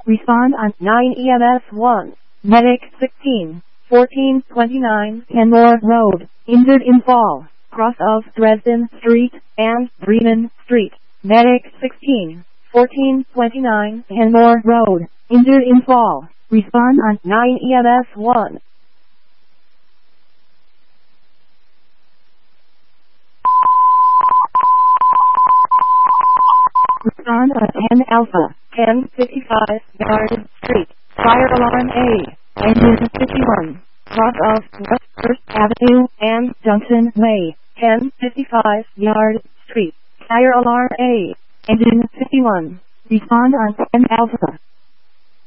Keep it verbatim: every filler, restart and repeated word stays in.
Respond on nine E M S one. Medic sixteen, fourteen twenty-nine Kenmore Road. Injured in fall. Cross of Dresden Street and Bremen Street. Medic sixteen, fourteen twenty-nine Kenmore Road. Injured in fall. Respond on nine E M S one. Respond on ten Alpha, ten fifty-five Yard Street. Fire alarm A. Engine fifty-one. Cross of West First Avenue and Junction Way. ten fifty-five Yard Street. Fire alarm A. Engine fifty-one. Respond on ten Alpha.